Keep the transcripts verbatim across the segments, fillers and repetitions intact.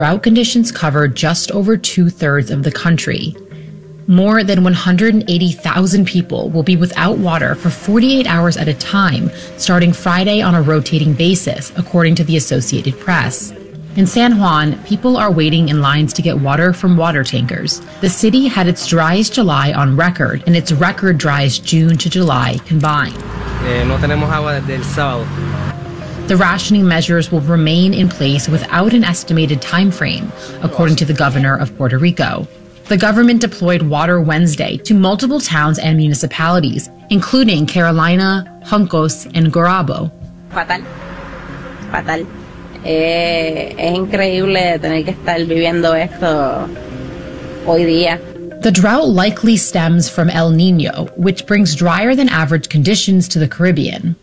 Drought conditions cover just over two-thirds of the country. More than one hundred eighty thousand people will be without water for forty-eight hours at a time, starting Friday on a rotating basis, according to the Associated Press. In San Juan, people are waiting in lines to get water from water tankers. The city had its driest July on record and its record driest June to July combined. Eh, no tenemos agua desde el sábado. The rationing measures will remain in place without an estimated time frame, according to the governor of Puerto Rico. The government deployed Water Wednesday to multiple towns and municipalities, including Carolina, Juncos, and Gurabo. Fatal, fatal. Eh, es increíble tener que estar viviendo esto hoy día. The drought likely stems from El Niño, which brings drier than average conditions to the Caribbean.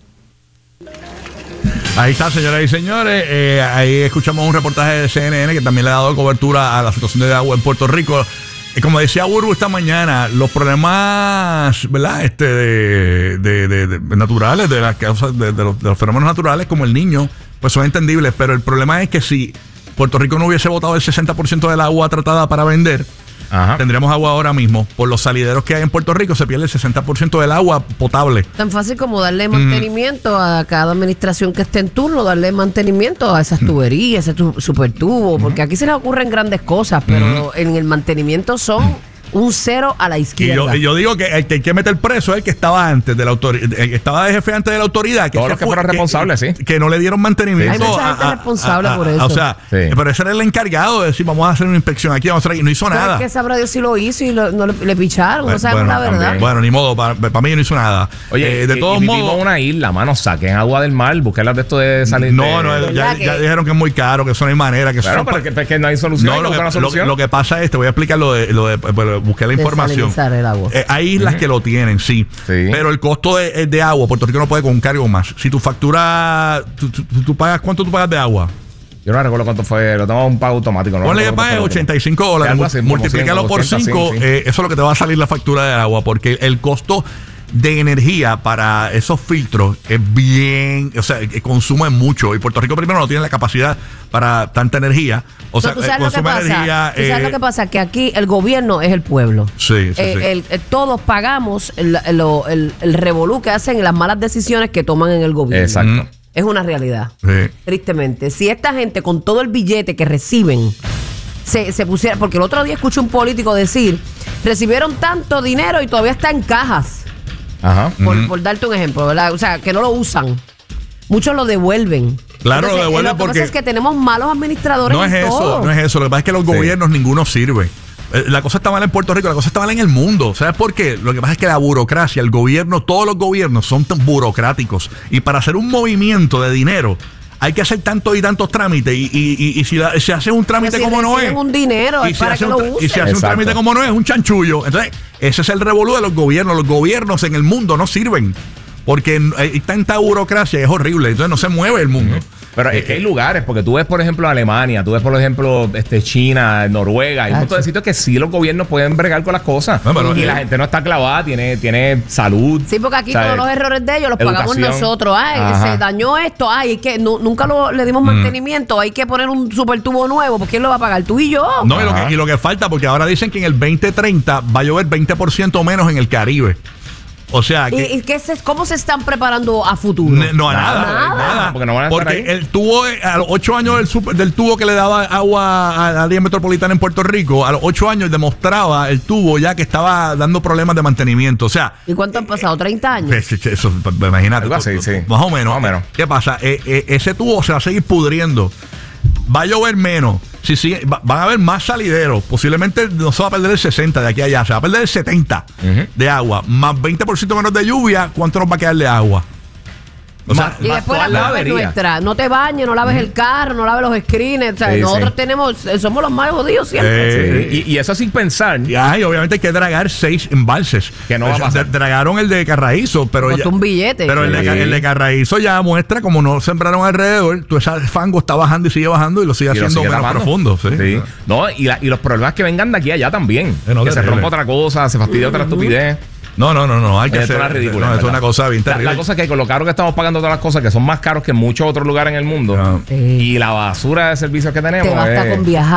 Ahí está, señoras y señores. Eh, ahí escuchamos un reportaje de C N N que también le ha dado cobertura a la situación de agua en Puerto Rico. Y como decía Burbu esta mañana, los problemas, ¿verdad? Este, de, de, de, de naturales, de las causas, de, de, los, de los fenómenos naturales como el Niño, pues son entendibles. Pero el problema es que si Puerto Rico no hubiese botado el sesenta por ciento del agua tratada para vender, ajá, tendríamos agua ahora mismo. Por los salideros que hay en Puerto Rico se pierde el sesenta por ciento del agua potable. Tan fácil como darle mantenimiento mm. a cada administración que esté en turno, darle mantenimiento a esas tuberías, ese tu, super tubo, mm. porque aquí se les ocurren grandes cosas, pero mm. en el mantenimiento son un cero a la izquierda. Y yo, y yo digo que el que hay que meter preso es el que estaba antes de la autoridad, el que estaba de jefe antes de la autoridad. Que Todos los que fueron responsables, sí. Que no le dieron mantenimiento. Hay mucha gente a, responsable a, a, por eso. O sea, sí. Pero ese era el encargado de decir, vamos a hacer una inspección aquí, vamos a hacer, y no hizo pero nada. Es que sabrá Dios si lo hizo y lo, no le, le picharon, bueno, no sabemos bueno, la verdad. También. Bueno, ni modo, para, para mí no hizo nada. Oye, eh, de y, todos y modos. en una isla, mano, saquen agua del mar, busquen de esto de salir. No, de, no, ya, ya dijeron que es muy caro, que eso no hay manera. Que claro, pero que, que no hay solución. No, lo que, solución. Lo, lo que pasa es, te voy a explicar lo de, lo de, de busqué la información. El agua. Eh, hay islas uh-huh. que lo tienen, sí, sí. Pero el costo de, de agua, Puerto Rico no puede con un cargo más. Si tu factura, tú, tú, tú pagas, ¿cuánto tú pagas de agua? Yo no recuerdo cuánto fue, lo tengo un pago automático. No Ponle que pagues ochenta y cinco dólares, así, multiplícalo por cinco, sí, sí. Eh, eso es lo que te va a salir la factura de agua, porque el costo de energía para esos filtros es bien, o sea, consume mucho y Puerto Rico primero no tiene la capacidad para tanta energía, o sea, ¿tú sabes consume lo que pasa? energía. ¿Tú sabes eh, lo que pasa? Que aquí el gobierno es el pueblo. Sí, sí, eh, sí. El, el, todos pagamos el, el, el, el revolú que hacen las malas decisiones que toman en el gobierno. Exacto. Mm. Es una realidad. Sí. Tristemente. Si esta gente con todo el billete que reciben se, se pusiera, porque el otro día escuché un político decir, recibieron tanto dinero y todavía está en cajas. Ajá. Por, uh-huh. por darte un ejemplo, ¿verdad? O sea, que no lo usan. Muchos lo devuelven. Claro, Entonces, lo devuelven lo que porque pasa es que tenemos malos administradores. No es en eso, todo. no es eso. Lo que pasa es que los sí. gobiernos ninguno sirve. La cosa está mal en Puerto Rico, la cosa está mal en el mundo. ¿Sabes por qué? Lo que pasa es que la burocracia, el gobierno, todos los gobiernos son tan burocráticos. Y para hacer un movimiento de dinero hay que hacer tantos y tantos trámites y, y, y, y si la, se hace un trámite si como no es un dinero y es si para hace que un, lo usen. y si hace un trámite como no es, es un chanchullo. Entonces ese es el revolú de los gobiernos. Los gobiernos en el mundo no sirven porque hay tanta burocracia, es horrible. Entonces no se mueve el mundo. Uh-huh. Pero es que hay lugares, porque tú ves, por ejemplo, Alemania, tú ves, por ejemplo, este China, Noruega, hay muchos sitios que sí los gobiernos pueden bregar con las cosas. No, pero, y eh, la gente no está clavada, tiene, tiene salud. Sí, porque aquí ¿sabes? Todos los errores de ellos los Educación. pagamos nosotros. Ay, ajá, se dañó esto, ay, es que no, nunca lo, le dimos mm. mantenimiento, hay que poner un super tubo nuevo, porque ¿quién lo va a pagar? Tú y yo. No, y lo, que, y lo que falta, porque ahora dicen que en el veinte treinta va a llover veinte por ciento menos en el Caribe. O sea, que, ¿Y, y qué se, cómo se están preparando a futuro? Ne, no, a nada. Nada. nada, nada. Porque no van a estar Porque ahí. el tubo, a los ocho años del, super, del tubo que le daba agua a la área metropolitana en Puerto Rico, a los ocho años demostraba el tubo ya que estaba dando problemas de mantenimiento. O sea. ¿Y cuánto han pasado? ¿treinta años? Eso, eso, imagínate. Algo así, sí. Más o menos. Más o menos. ¿Qué pasa? Eh, eh, ese tubo se va a seguir pudriendo. Va a llover menos. Sí, sí, va, van a haber más salideros. Posiblemente no se va a perder el sesenta de aquí a allá. Se va a perder el setenta uh-huh. de agua. Más veinte por ciento menos de lluvia. ¿Cuánto nos va a quedar de agua? O sea, y después la culpa es nuestra. No te bañes, no laves uh-huh. el carro, no laves los screens. O sea, sí, nosotros sí. tenemos, somos los más jodidos siempre. Eh, sí. y, y eso sin pensar. Y, ay, obviamente hay que dragar seis embalses. Que no va a pasar. Dragaron el de Carraízo, pero costó ya, un billete. Pero sí. el, de, el de Carraízo ya muestra como no sembraron alrededor. Todo ese fango está bajando y sigue bajando y lo sigue y haciendo lo sigue menos tapando. profundo. ¿sí? Sí. No, y, la, y los problemas que vengan de aquí a allá también. Eh, no, que se rompa otra cosa, se fastidia otra estupidez. No, no, no, no. Hay que Esto hacer. es una ridícula, No, esto es ¿verdad? una cosa bien La, terrible. la cosa es que con lo caro que estamos pagando todas las cosas, que son más caros que en muchos otros lugares en el mundo, No. Sí. y la basura de servicios que tenemos. Te basta es- con viajar.